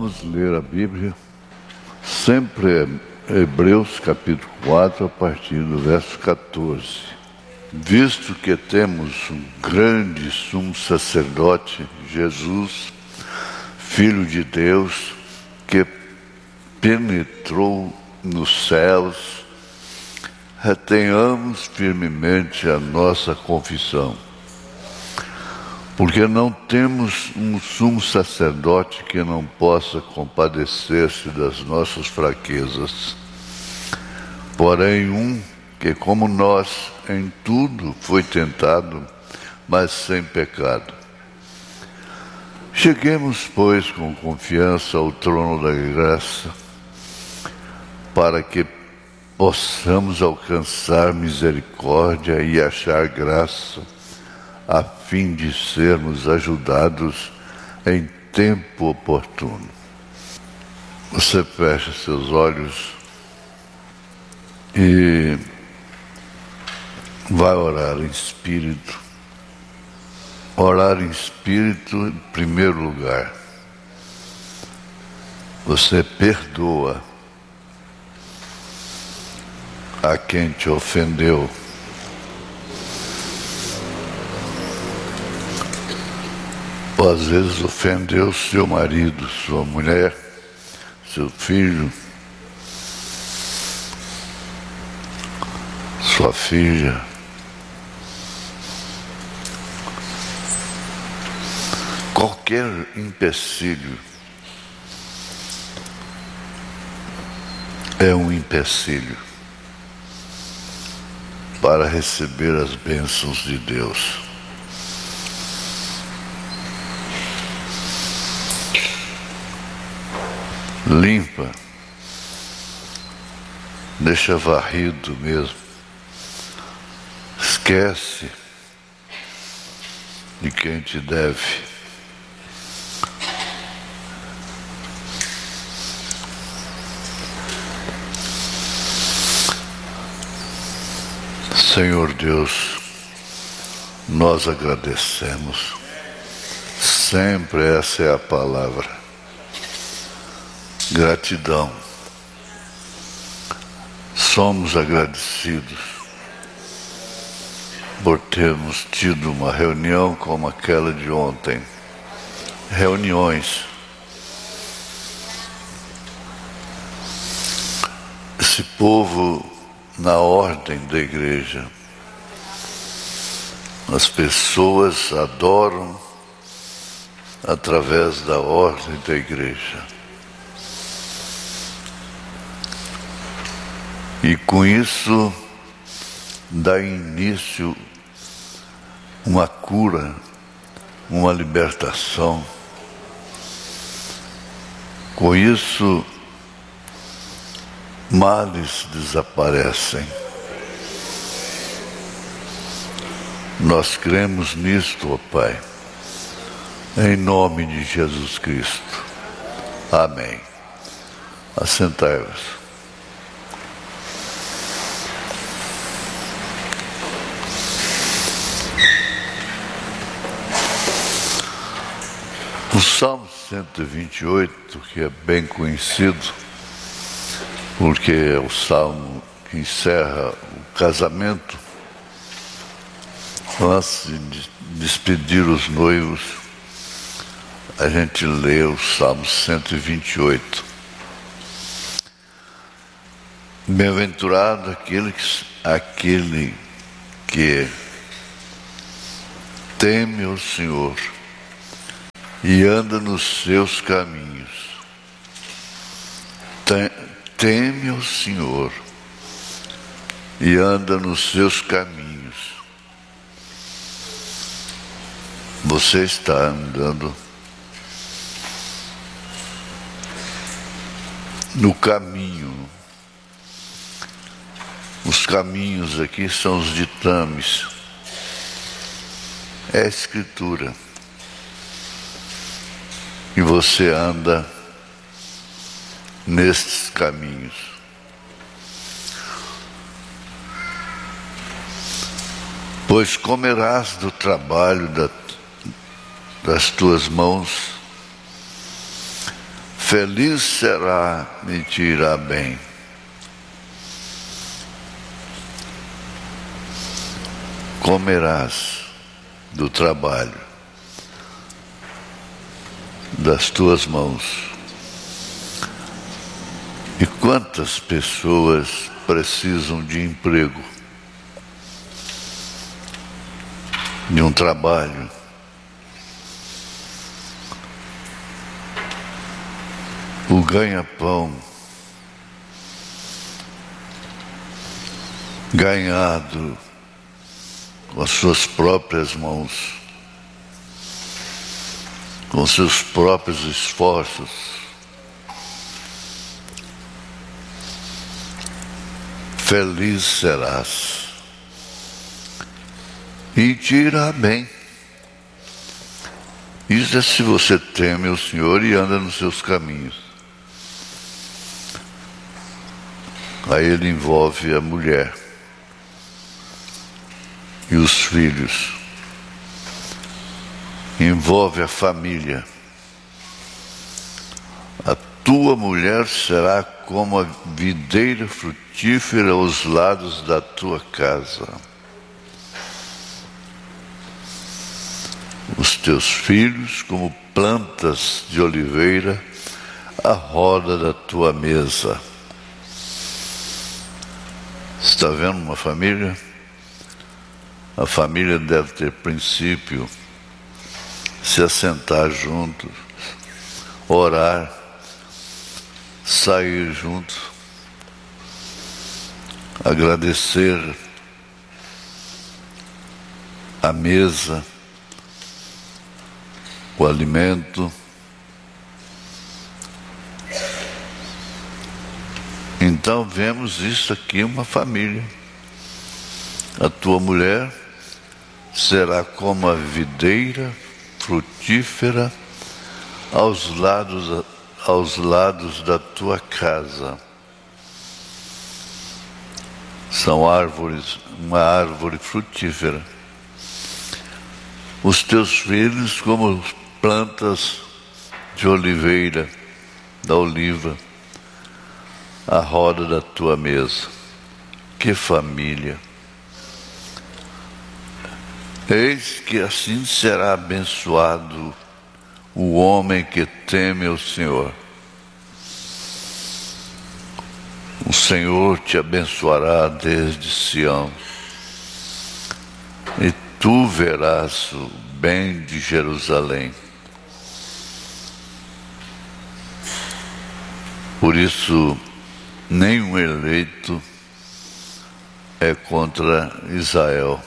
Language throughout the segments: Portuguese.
Vamos ler a Bíblia, sempre Hebreus capítulo 4, a partir do verso 14. Visto que temos um grande sumo sacerdote, Jesus, Filho de Deus, que penetrou nos céus, retenhamos firmemente a nossa confissão. Porque não temos um sumo sacerdote que não possa compadecer-se das nossas fraquezas, porém um que, como nós, em tudo foi tentado, mas sem pecado. Cheguemos, pois, com confiança ao trono da graça, para que possamos alcançar misericórdia e achar graça, a fim de sermos ajudados em tempo oportuno. Você fecha seus olhos e vai orar em espírito. Orar em espírito em primeiro lugar. Você perdoa a quem te ofendeu. Ou às vezes ofendeu seu marido, sua mulher, seu filho, sua filha. Qualquer empecilho é um empecilho para receber as bênçãos de Deus. Limpa, deixa varrido mesmo, esquece de quem te deve. Senhor Deus, nós agradecemos, sempre essa é a palavra. Gratidão. Somos agradecidos por termos tido uma reunião como aquela de ontem. Reuniões. Esse povo na ordem da igreja. As pessoas adoram através da ordem da igreja. E com isso dá início uma cura, uma libertação. Com isso, males desaparecem. Nós cremos nisto, ó Pai, em nome de Jesus Cristo. Amém. Assentai-vos. O Salmo 128, que é bem conhecido, porque é o salmo que encerra o casamento, antes de despedir os noivos, a gente lê o Salmo 128. Bem-aventurado aquele que teme o Senhor e anda nos seus caminhos. Teme o Senhor e anda nos seus caminhos. Você está andando no caminho. Os caminhos aqui são os ditames. É a Escritura. E você anda nestes caminhos. Pois comerás do trabalho das tuas mãos, feliz será e te irá bem. Comerás do trabalho das tuas mãos. E quantas pessoas precisam de emprego, de um trabalho, o ganha-pão ganhado com as suas próprias mãos, com seus próprios esforços. Feliz serás e te irá bem. Isso é se você teme o Senhor e anda nos seus caminhos. Aí ele envolve a mulher e os filhos, envolve a família. A tua mulher será como a videira frutífera aos lados da tua casa. Os teus filhos como plantas de oliveira à roda da tua mesa. Está vendo uma família? A família deve ter princípio, se assentar juntos, orar, sair juntos, agradecer a mesa, o alimento. Então vemos isso aqui, uma família. A tua mulher será como a videira frutífera aos lados da tua casa. São árvores, uma árvore frutífera. Os teus filhos como plantas de oliveira, da oliva, à roda da tua mesa. Que família! Eis que assim será abençoado o homem que teme o Senhor. O Senhor te abençoará desde Sião, e tu verás o bem de Jerusalém. Por isso, nenhum eleito é contra Israel.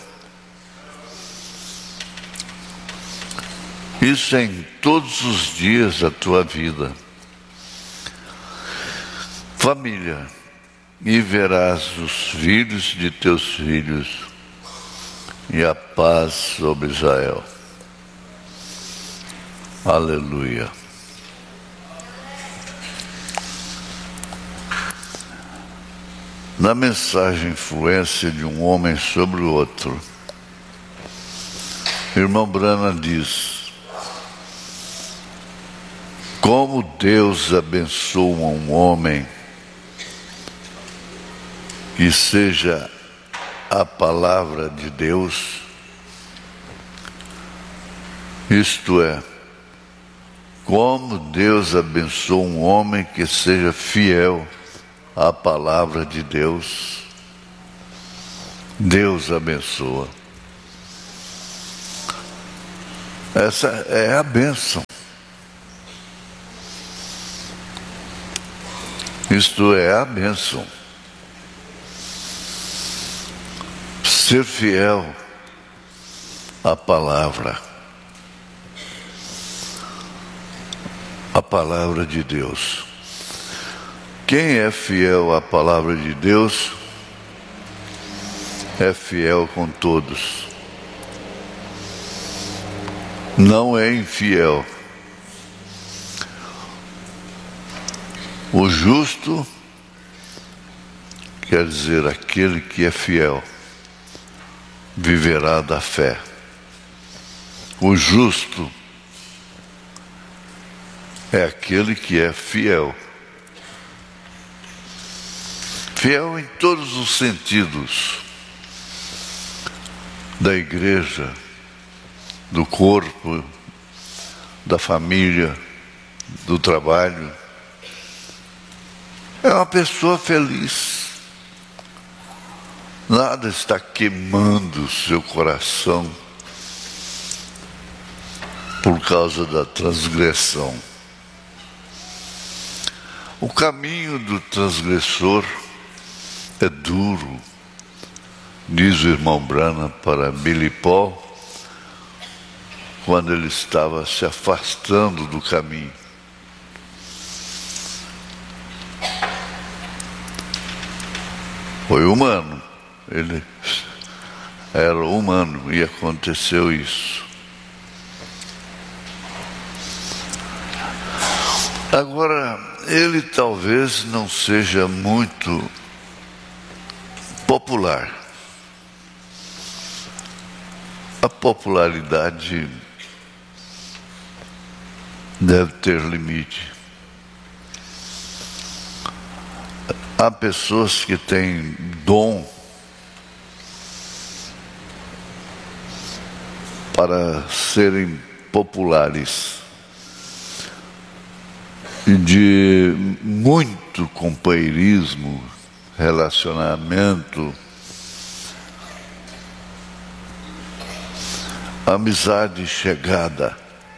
Isso é em todos os dias da tua vida. Família, e verás os filhos de teus filhos, e a paz sobre Israel. Aleluia. Na mensagem Influência de um Homem sobre o Outro, irmão Branham diz: como Deus abençoa um homem que seja a palavra de Deus, isto é, como Deus abençoa um homem que seja fiel à palavra de Deus. Deus abençoa. Essa é a bênção. Isto é a bênção. Ser fiel à palavra. A palavra de Deus. Quem é fiel à palavra de Deus é fiel com todos. Não é infiel. O justo quer dizer aquele que é fiel, viverá da fé. O justo é aquele que é fiel. Fiel em todos os sentidos da igreja, do corpo, da família, do trabalho. É uma pessoa feliz. Nada está queimando o seu coração por causa da transgressão. O caminho do transgressor é duro, diz o irmão Branham para Billy Paul, quando ele estava se afastando do caminho. Foi humano, ele era humano e aconteceu isso. Agora, ele talvez não seja muito popular. A popularidade deve ter limite. Há pessoas que têm dom para serem populares e de muito companheirismo, relacionamento, amizade chegada.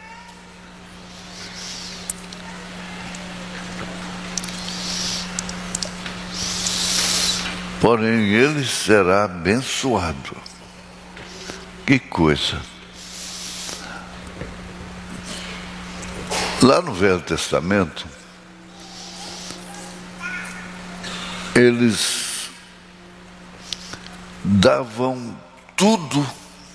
Porém, ele será abençoado. Que coisa! Lá no Velho Testamento, eles davam tudo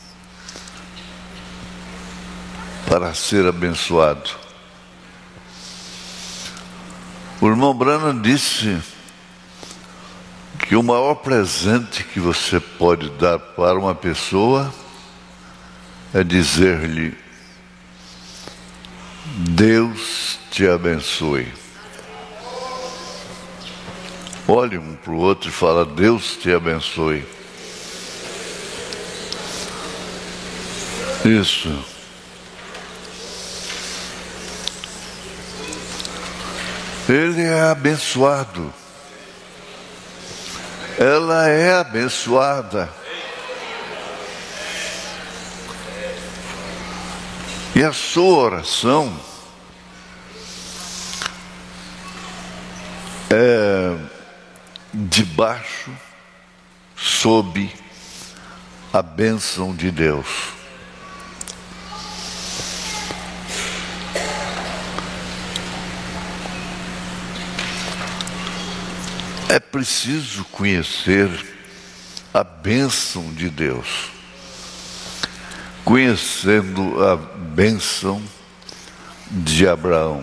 para ser abençoado. O irmão Branham disse que o maior presente que você pode dar para uma pessoa é dizer-lhe: Deus te abençoe. Olhe um para o outro e fala: Deus te abençoe. Isso. Ele é abençoado. Ela é abençoada. E a sua oração é debaixo, sob a bênção de Deus. É preciso conhecer a bênção de Deus. Conhecendo a bênção de Abraão.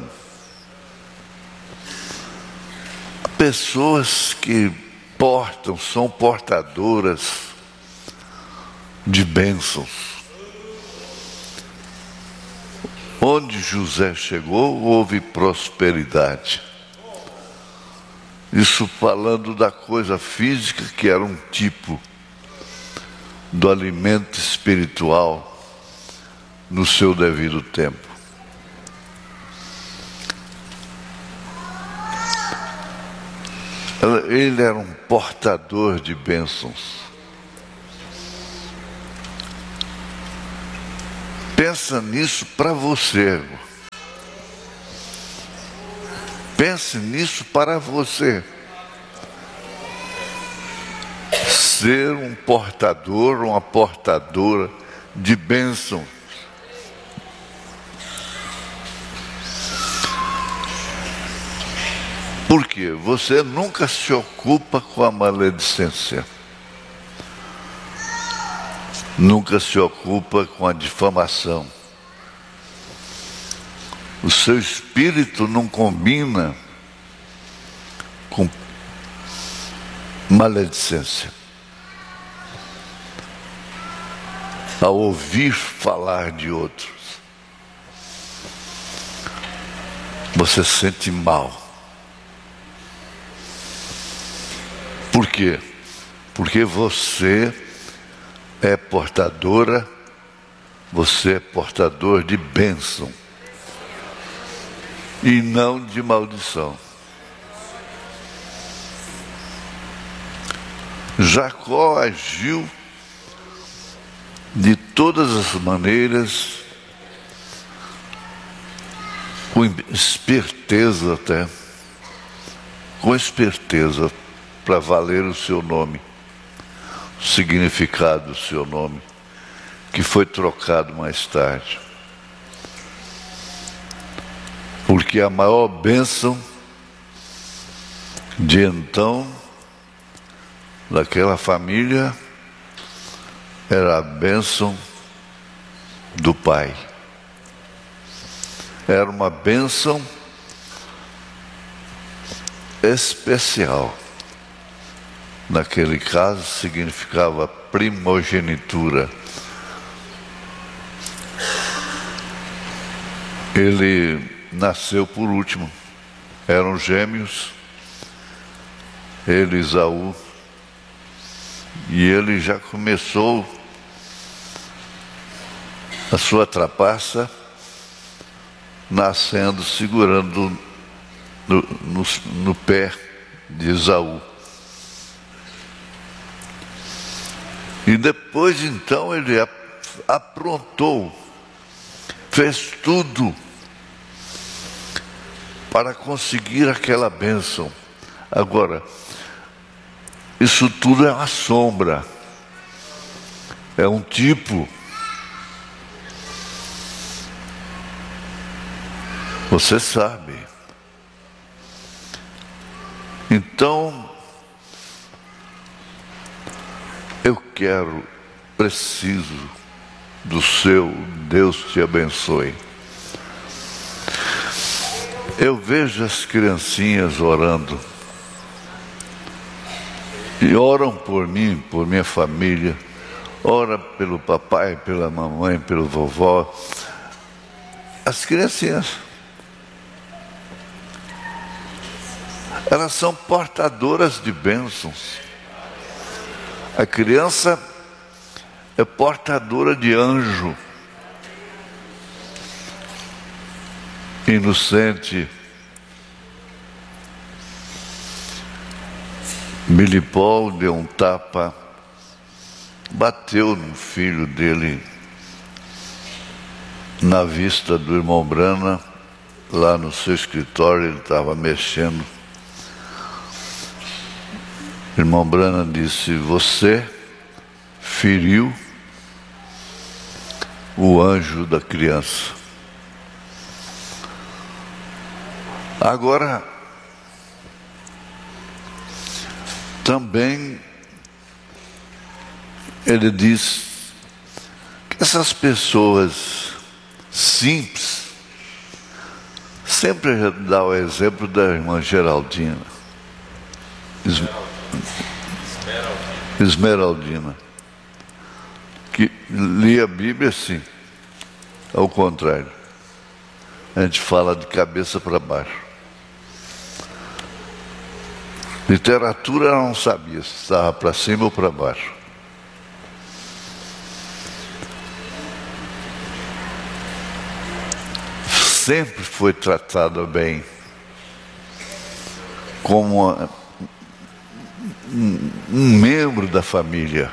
Pessoas que são portadoras de bênçãos. Onde José chegou, houve prosperidade. Isso falando da coisa física, que era um tipo do alimento espiritual no seu devido tempo. Ele era um portador de bênçãos. Pensa nisso para você. Pense nisso para você. Ser um portador, uma portadora de bênçãos. Por quê? Você nunca se ocupa com a maledicência. Nunca se ocupa com a difamação. O seu espírito não combina com maledicência. Ao ouvir falar de outros. você sente mal. Por quê? Porque você é portadora, você é portador de bênção e não de maldição. Jacó agiu de todas as maneiras, com esperteza até, com esperteza, para valer o seu nome, o significado do seu nome, que foi trocado mais tarde. Porque a maior bênção de então, daquela família, era a bênção do pai. Era uma bênção especial. Naquele caso, significava primogenitura. Ele nasceu por último. Eram gêmeos, ele e Esaú. E ele já começou a sua trapaça nascendo, segurando no pé de Esaú. E depois, então, ele aprontou, fez tudo para conseguir aquela bênção. Agora, isso tudo é uma sombra, é um tipo. Você sabe. Então, eu preciso do seu Deus te abençoe. Eu vejo as criancinhas orando. E oram por mim, por minha família. Ora pelo papai, pela mamãe, pelo vovó. As criancinhas. Elas são portadoras de bênçãos. A criança é portadora de anjo. Inocente. Milipol deu um tapa, bateu no filho dele, na vista do irmão Brana, lá no seu escritório. Ele estava mexendo. O irmão Brana disse: você feriu o anjo da criança. Agora, também ele diz que essas pessoas simples, sempre dá o exemplo da irmã Geraldina, Esmeraldina, que lia a Bíblia assim, ao contrário. A gente fala de cabeça para baixo. Literatura ela não sabia se estava para cima ou para baixo. Sempre foi tratada bem, como um membro da família.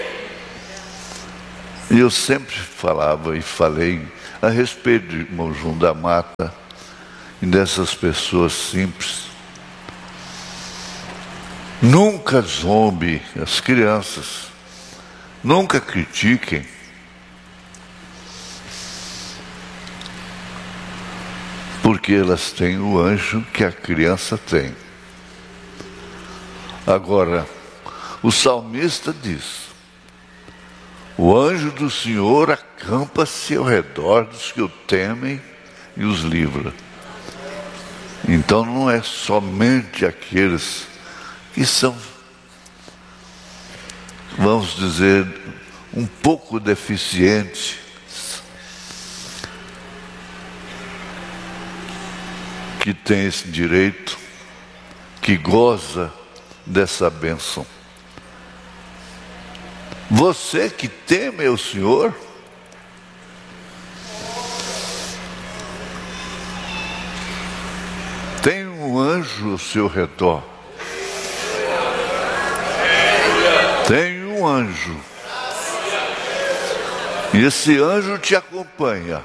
E eu sempre falava e falei a respeito de irmão João da Mata e dessas pessoas simples. Nunca zombe as crianças, nunca critiquem. Porque elas têm o anjo que a criança tem. Agora, o salmista diz: o anjo do Senhor acampa-se ao redor dos que o temem e os livra. Então não é somente aqueles que são, vamos dizer, um pouco deficientes, que tem esse direito, que goza dessa bênção. Você que teme o Senhor, tem um anjo ao seu redor. Tem um anjo. E esse anjo te acompanha.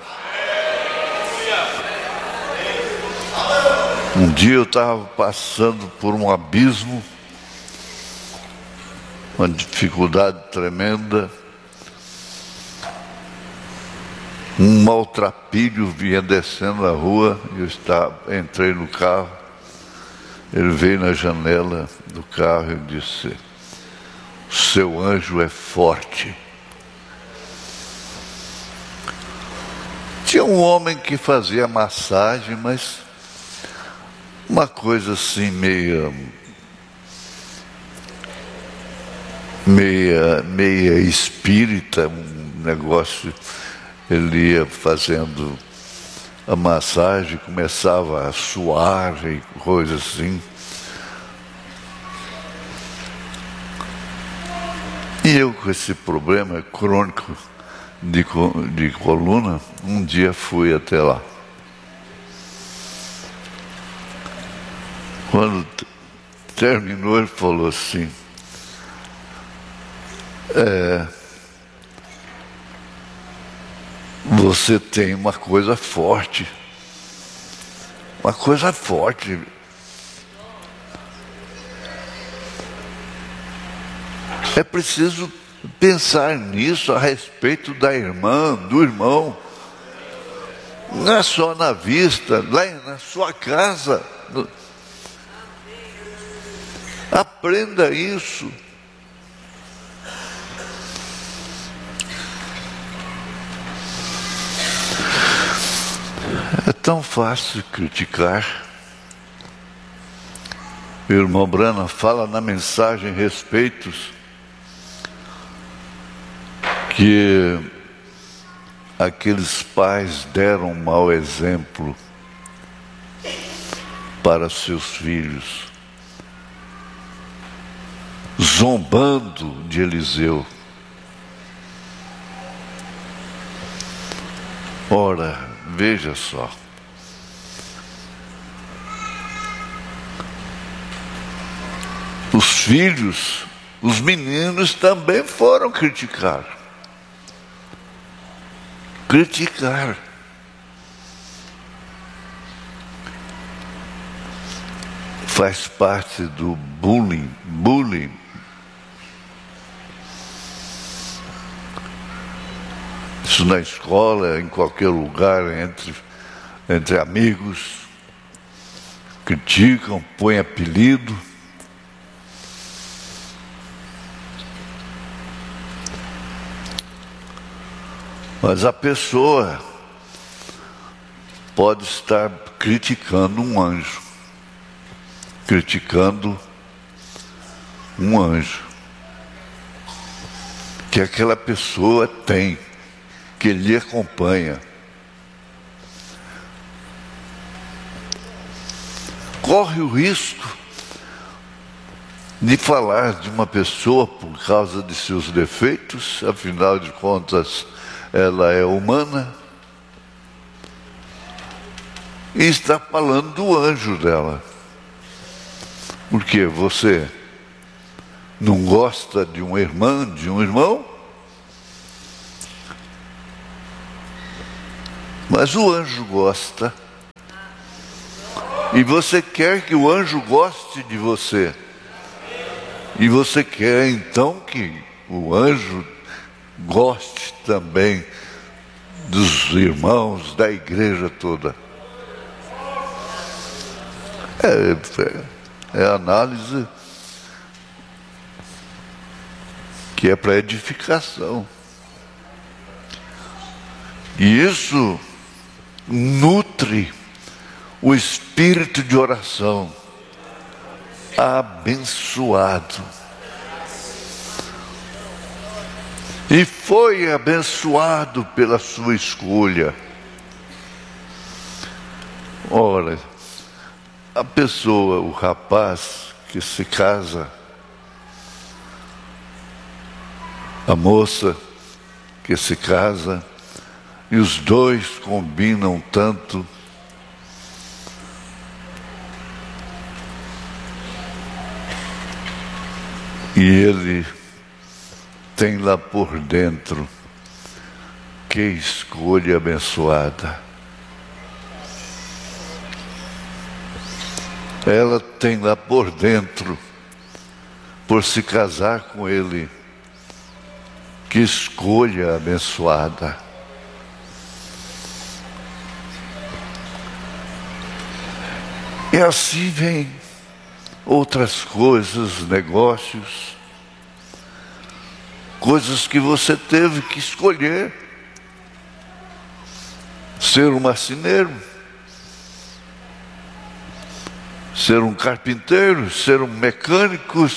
Um dia eu estava passando por um abismo, uma dificuldade tremenda. Um maltrapilho vinha descendo a rua, entrei no carro, ele veio na janela do carro e disse: seu anjo é forte. Tinha um homem que fazia massagem, mas uma coisa assim meia espírita, um negócio. Ele ia fazendo a massagem, começava a suar e coisas assim. E eu, com esse problema crônico de coluna, um dia fui até lá. Quando terminou, ele falou assim: você tem uma coisa forte. Uma coisa forte. É preciso pensar nisso a respeito da irmã, do irmão. Não é só na vista, lá na sua casa. Aprenda isso. É tão fácil criticar. O irmão Brana fala na mensagem Respeitos que aqueles pais deram um mau exemplo para seus filhos, zombando de Eliseu. Ora, veja só. Os filhos, os meninos também foram criticar. Faz parte do bullying. Isso na escola, em qualquer lugar, entre amigos, criticam, põem apelido. Mas a pessoa pode estar criticando um anjo, que aquela pessoa tem, que lhe acompanha. Corre o risco de falar de uma pessoa por causa de seus defeitos, afinal de contas, ela é humana, e está falando do anjo dela. Porque você não gosta de uma irmã, de um irmão, mas o anjo gosta. E você quer que o anjo goste de você. E você quer então que o anjo goste também dos irmãos, da igreja toda. É análise que é para edificação. E isso nutre o espírito de oração abençoado. E foi abençoado pela sua escolha. Ora, a pessoa, o rapaz que se casa, a moça que se casa, e os dois combinam tanto, e ele tem lá por dentro, que escolha abençoada. Ela tem lá por dentro, por se casar com ele, que escolha abençoada. E assim vem outras coisas, negócios, coisas que você teve que escolher. Ser um marceneiro, ser um carpinteiro, ser um mecânico,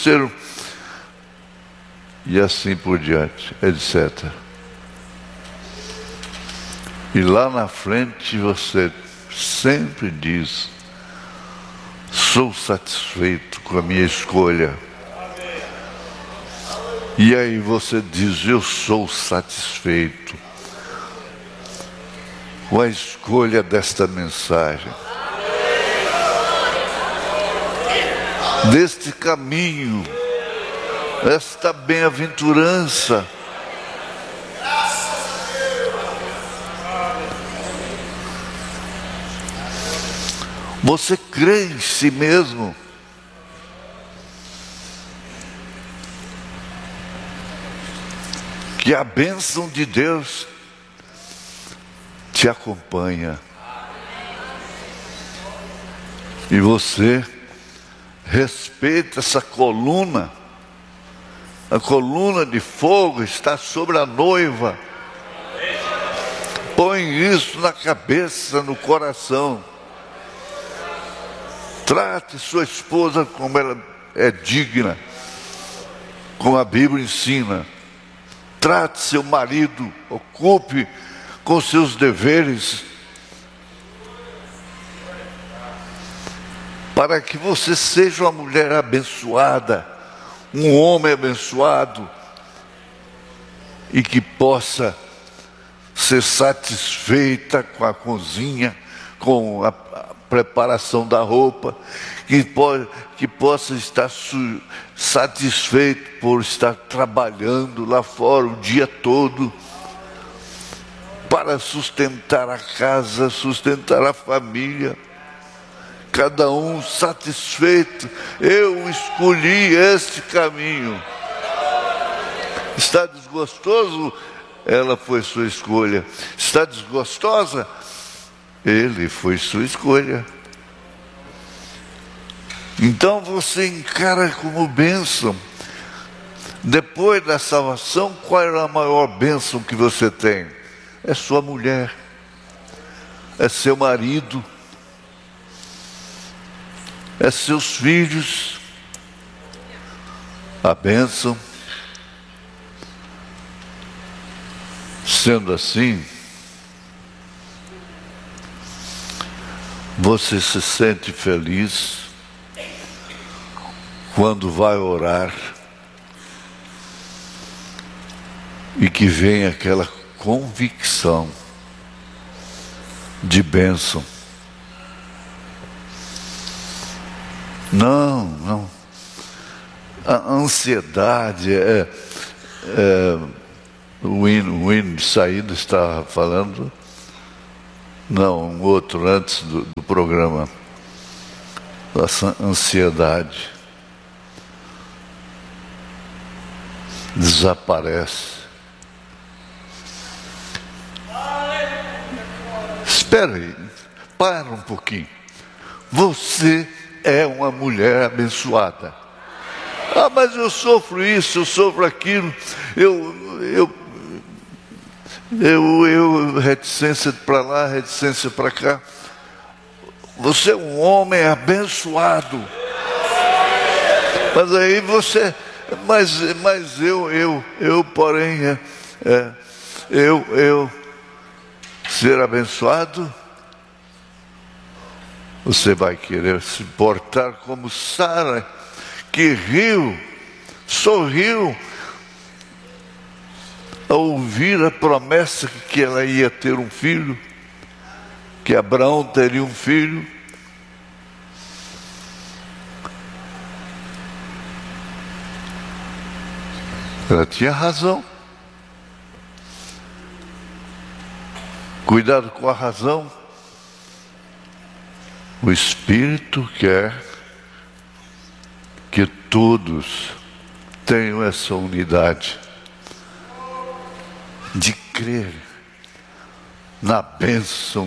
e assim por diante, etc. E lá na frente você sempre diz: sou satisfeito com a minha escolha. E aí você diz: eu sou satisfeito com a escolha desta mensagem, deste caminho, esta bem-aventurança. Você crê em si mesmo? Que a bênção de Deus te acompanha. E você respeita essa coluna. A coluna de fogo está sobre a noiva. Põe isso na cabeça, no coração. Trate sua esposa como ela é digna, como a Bíblia ensina. Trate seu marido, ocupe com seus deveres, para que você seja uma mulher abençoada, um homem abençoado, e que possa ser satisfeita com a cozinha, com a preparação da roupa, que possa estar satisfeito por estar trabalhando lá fora o dia todo, para sustentar a casa, sustentar a família, cada um satisfeito. Eu escolhi este caminho. Está desgostoso? Ela foi sua escolha. Está desgostosa? Ele foi sua escolha. Então você encara como bênção. Depois da salvação, qual é a maior bênção que você tem? É sua mulher, é seu marido, é seus filhos. A bênção. Sendo assim, você se sente feliz quando vai orar e que vem aquela convicção de bênção. Não. A ansiedade o hino de saída estava falando, não, um outro antes do programa, essa ansiedade desaparece. Espera aí, para um pouquinho. Você é uma mulher abençoada. Ah, mas eu sofro isso, eu sofro aquilo, reticência para lá, reticência para cá. Você é um homem abençoado. Mas aí você, eu porém, ser abençoado? Você vai querer se portar como Sara, que riu, sorriu, ao ouvir a promessa que ela ia ter um filho, que Abraão teria um filho. Ela tinha razão. Cuidado com a razão. O Espírito quer que todos tenham essa unidade de crer na bênção